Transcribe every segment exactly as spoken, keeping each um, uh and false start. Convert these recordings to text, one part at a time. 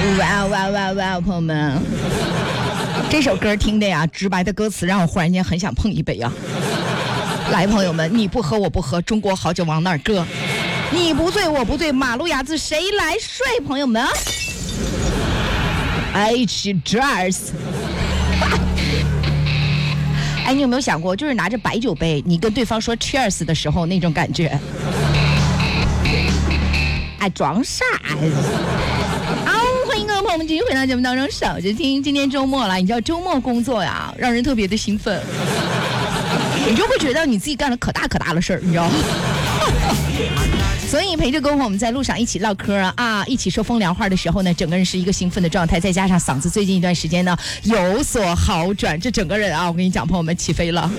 哇哇哇哇！朋友们，这首歌听的呀，直白的歌词让我忽然间很想碰一杯啊！来，朋友们，你不喝我不喝，中国好酒往哪儿搁？你不醉我不醉，马路牙子谁来睡？朋友们，一起 cheers！ 哎，你有没有想过，就是拿着白酒杯，你跟对方说 cheers 的时候那种感觉？哎，装傻！啊，欢迎各位朋友们继续回到节目当中，守着听。今天周末了，你知道周末工作呀，让人特别的兴奋。你就会觉得你自己干了可大可大的事儿，你知道吗？所以陪着各位我们在路上一起唠嗑啊，啊一起说风凉话的时候呢，整个人是一个兴奋的状态，再加上嗓子最近一段时间呢有所好转，这整个人啊，我跟你讲，朋友们起飞了。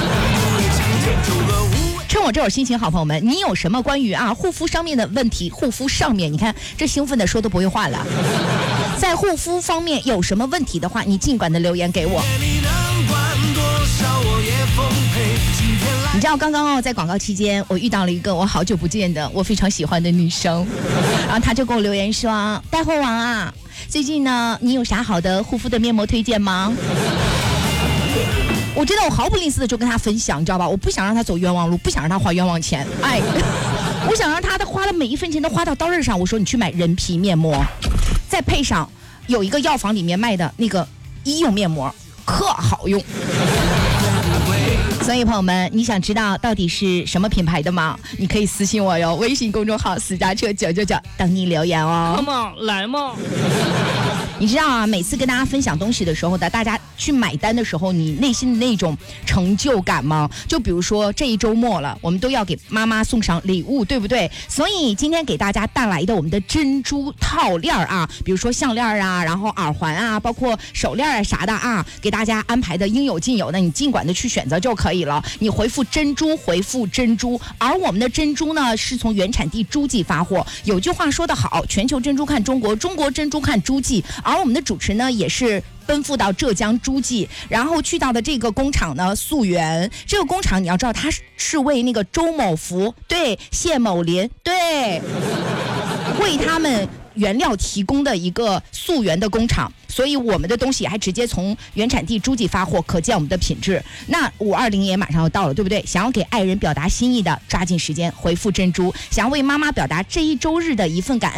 趁我这会儿心情好，朋友们，你有什么关于啊护肤上面的问题？护肤上面，你看这兴奋的说都不会话了。在护肤方面有什么问题的话，你尽管的留言给我。你知道刚刚哦，在广告期间，我遇到了一个我好久不见的我非常喜欢的女生，然后她就给我留言说：“带货王啊，最近呢，你有啥好的护肤的面膜推荐吗？”我真的我毫不吝啬的就跟她分享，你知道吧？我不想让她走冤枉路，不想让她花冤枉钱，哎，我想让她的花了每一分钱都花到刀刃上。我说你去买人皮面膜，再配上有一个药房里面卖的那个医用面膜，可好用。所以朋友们，你想知道到底是什么品牌的吗？你可以私信我哟，微信公众号私家车九九九，等你留言哦。 Come on， 来嘛！ 你知道啊，每次跟大家分享东西的时候的，大家去买单的时候，你内心的那种成就感吗？就比如说这一周末了，我们都要给妈妈送上礼物，对不对？所以今天给大家带来的我们的珍珠套链啊，比如说项链啊，然后耳环啊，包括手链啊啥的啊，给大家安排的应有尽有的，你尽管的去选择就可以了。你回复珍珠，回复珍珠，而我们的珍珠呢，是从原产地诸暨发货。有句话说得好，全球珍珠看中国，中国珍珠看诸暨。而我们的主持呢，也是奔赴到浙江诸暨，然后去到的这个工厂呢，溯源。这个工厂你要知道，它是为那个周某福，对，谢某林，对，为他们原料提供的一个溯源的工厂，所以我们的东西还直接从原产地诸暨发货，可见我们的品质。那五二零也马上要到了，对不对？想要给爱人表达心意的，抓紧时间回复珍珠；想要为妈妈表达这一周日的一份感恩。